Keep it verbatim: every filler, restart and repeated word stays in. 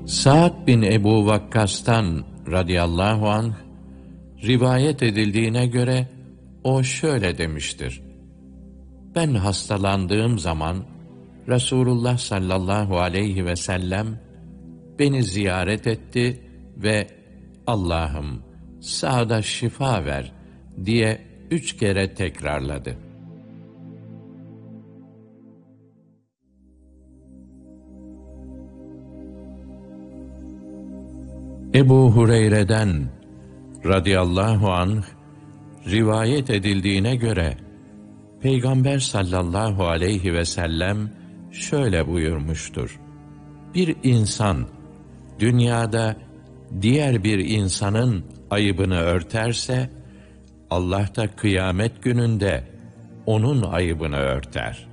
Sa'd bin Ebu Vakkas'tan radıyallahu anh, rivayet edildiğine göre o şöyle demiştir: ben hastalandığım zaman Resulullah sallallahu aleyhi ve sellem beni ziyaret etti ve Allah'ım Sa'd'a şifa ver diye üç kere tekrarladı. Ebu Hureyre'den radıyallahu anh rivayet edildiğine göre Peygamber sallallahu aleyhi ve sellem şöyle buyurmuştur: bir insan dünyada diğer bir insanın ayıbını örterse, Allah da kıyamet gününde onun ayıbını örter.